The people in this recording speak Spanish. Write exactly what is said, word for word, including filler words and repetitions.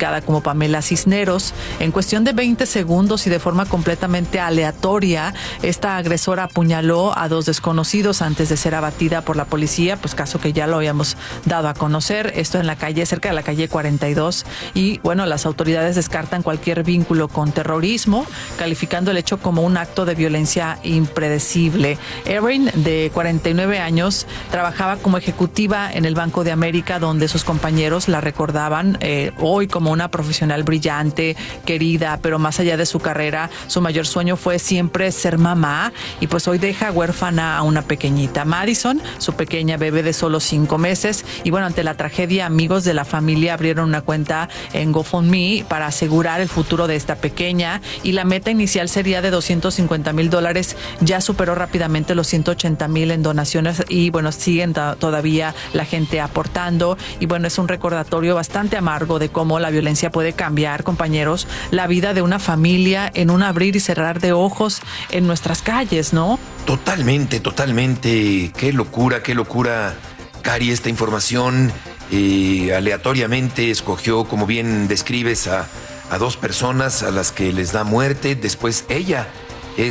identificada como Pamela Cisneros. En cuestión de veinte segundos y de forma completamente aleatoria, esta agresora apuñaló a dos desconocidos antes de ser abatida por la policía, pues caso que ya lo habíamos dado a conocer, esto en la calle, cerca de la calle cuarenta y dos, y bueno, las autoridades descartan cualquier vínculo con terrorismo, calificando el hecho como un acto de violencia impredecible. Erin, de cuarenta y nueve años, trabajaba como ejecutiva en el Banco de América, donde sus compañeros la recordaban eh, hoy como una profesional brillante, querida, pero más allá de su carrera, su mayor sueño fue siempre ser mamá, y pues hoy deja huérfana a una pequeñita, Madison, su pequeña bebé de solo cinco meses, y bueno, ante la tragedia, amigos de la familia abrieron una cuenta en GoFundMe para asegurar el futuro de esta pequeña, y la meta inicial sería de doscientos cincuenta mil dólares, ya superó rápidamente los ciento ochenta mil en donaciones, y bueno, siguen t- todavía la gente aportando, y bueno, es un recordatorio bastante amargo de cómo la violencia puede cambiar, compañeros, la vida de una familia en un abrir y cerrar de ojos en nuestras calles, ¿no? Totalmente, totalmente. Qué locura, qué locura, Cari, esta información. Eh, aleatoriamente escogió, como bien describes, a, a dos personas a las que les da muerte. Después ella